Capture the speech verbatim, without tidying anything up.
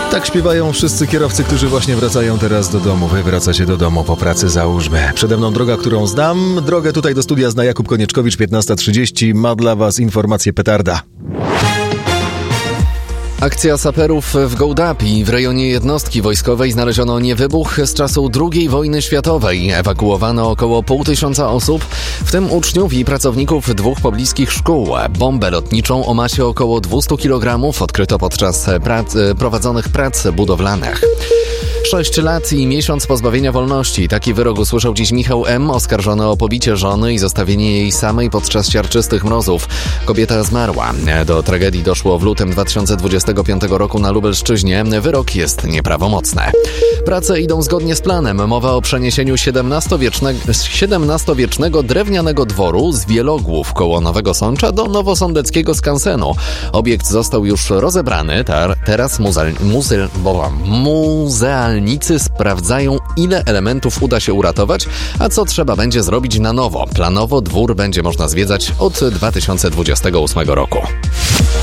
Tak śpiewają wszyscy kierowcy, którzy właśnie wracają teraz do domu. Wy wracacie do domu po pracy, załóżmy. Przede mną droga, którą znam. Drogę tutaj do studia zna Jakub Konieczkowicz, piętnasta trzydzieści. Ma dla was informację petarda. Akcja saperów w Gołdapi. W rejonie jednostki wojskowej znaleziono niewybuch z czasu drugiej wojny światowej. Ewakuowano około pół tysiąca osób, w tym uczniów i pracowników dwóch pobliskich szkół. Bombę lotniczą o masie około dwieście kilogramów odkryto podczas prac, prowadzonych prac budowlanych. Sześć lat i miesiąc pozbawienia wolności. Taki wyrok usłyszał dziś Michał M., oskarżony o pobicie żony i zostawienie jej samej podczas siarczystych mrozów. Kobieta zmarła. Do tragedii doszło w lutym dwa tysiące dwudziestego piątego roku na Lubelszczyźnie. Wyrok jest nieprawomocny. Prace idą zgodnie z planem. Mowa o przeniesieniu siedemnastowiecznego drewnianego dworu z Wielogłów koło Nowego Sącza do nowosądeckiego skansenu. Obiekt został już rozebrany. Tar- teraz muzeal- muzeal- bo- muzealnicy sprawdzają, ile elementów uda się uratować, a co trzeba będzie zrobić na nowo. Planowo dwór będzie można zwiedzać od dwa tysiące dwudziestego ósmego roku.